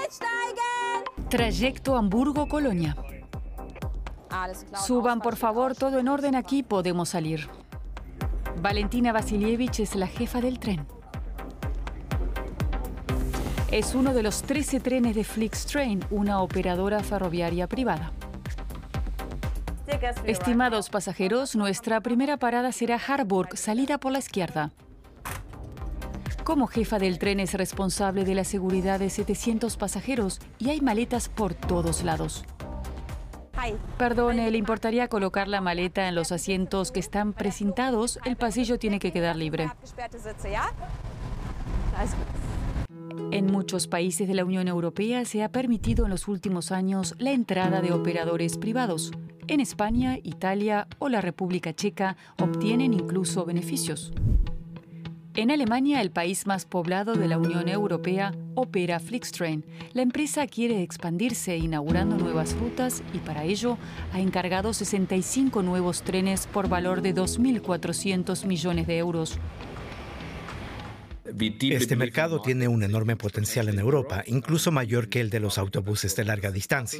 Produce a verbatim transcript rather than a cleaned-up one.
Trayecto Hamburgo-Colonia. Suban, por favor, todo en orden aquí, podemos salir. Valentina Vasilievich es la jefa del tren. Es uno de los trece trenes de Flixtrain, una operadora ferroviaria privada. Estimados pasajeros, nuestra primera parada será Harburg, salida por la izquierda. Como jefa del tren es responsable de la seguridad de setecientos pasajeros y hay maletas por todos lados. Perdone, ¿le importaría colocar la maleta en los asientos que están precintados? El pasillo tiene que quedar libre. En muchos países de la Unión Europea se ha permitido en los últimos años la entrada de operadores privados. En España, Italia o la República Checa obtienen incluso beneficios. En Alemania, el país más poblado de la Unión Europea, opera Flixtrain. La empresa quiere expandirse inaugurando nuevas rutas y para ello ha encargado sesenta y cinco nuevos trenes por valor de dos mil cuatrocientos millones de euros. Este mercado tiene un enorme potencial en Europa, incluso mayor que el de los autobuses de larga distancia.